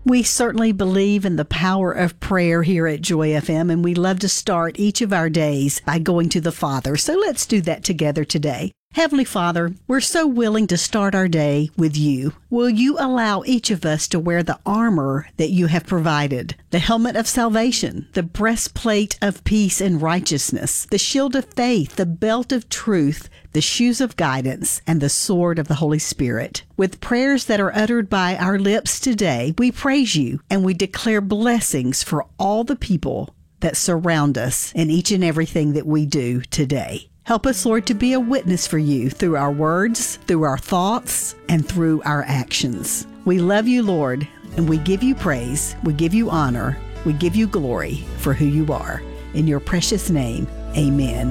We certainly believe in the power of prayer here at Joy FM, and we love to start each of our days by going to the Father. So let's do that together today. Heavenly Father, we're so willing to start our day with you. Will you allow each of us to wear the armor that you have provided, the helmet of salvation, the breastplate of peace and righteousness, the shield of faith, the belt of truth, the shoes of guidance, and the sword of the Holy Spirit. With prayers that are uttered by our lips today, we praise you and we declare blessings for all the people that surround us in each and everything that we do today. Help us, Lord, to be a witness for you through our words, through our thoughts, and through our actions. We love you, Lord, and we give you praise, we give you honor, we give you glory for who you are. In your precious name, amen.